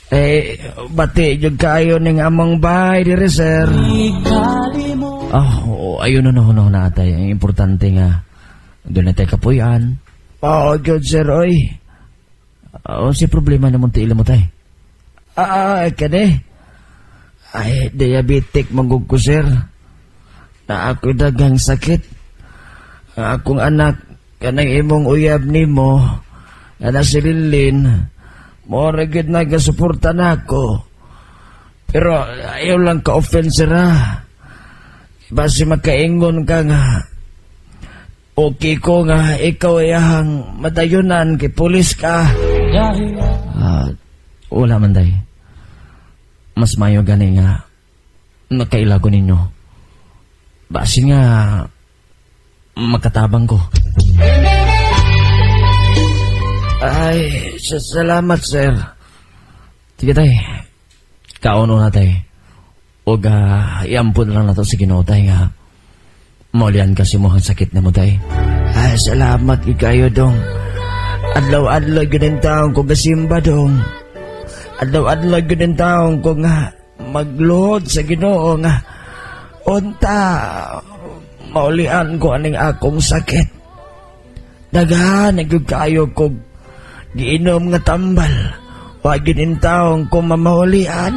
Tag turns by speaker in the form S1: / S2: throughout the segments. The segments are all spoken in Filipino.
S1: Bati jud kayo ning among bahay dire, sir.
S2: Ayun na atay. Ang importante nga, doon na tayo kapuyan.
S1: Jud, sir, oy.
S2: Si problema naman ti ila mo tay.
S1: Kani? Diabetic manggug ko, sir. Na ako dagang sakit. Akong anak, kanang imong uyab nimo, na si Lilin, more gid nagasuporta na ako. Pero ayaw lang ka-offense, sir, ha. Basi makaingon ka nga, okay ko nga ikaw ayahang madayunan kay pulis ka.
S2: Wala man day. Mas mayo gani nga nakailago ninyo. Basi nga makatabang ko.
S1: Salamat, sir.
S2: Sige tay, kauno na tay. O iampun lang na to si Ginoo tay nga maulian kasi mo ang sakit na mo tay.
S1: Salamat kayo, dong. Adlaw-adlaw yun ang taong ko gasimba, dong. Adlaw-adlaw yun ang taong ko nga magluhod sa Ginoo nga unta maulian ko aning akong sakit. Daghan nagyud kayo ko giinom nga tambal. Wag yun ang taong ko mamaulian.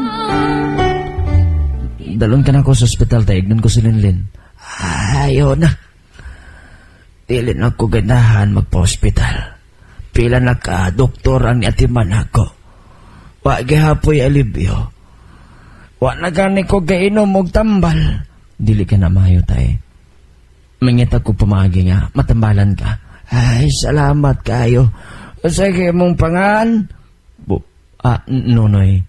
S2: Dalon ka na ko sa ospital tay, ignon ko si Linlin.
S1: Ayaw na. Dili na ko ganahan magpa-hospital. Pila na ka, doktor ang niatiman ako. Wa gihapoy alibyo. Wa na gani ko gainom og tambal.
S2: Dili ka na mayo tay. Mangita ko pamagi nga, matambalan ka.
S1: Salamat kayo. Sige mong pangan.
S2: Nonoy.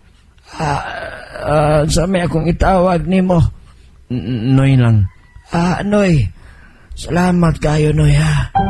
S1: Sa may akong itawag nimo.
S2: Noy lang.
S1: Noy. Salamat kayo, Noy, ha.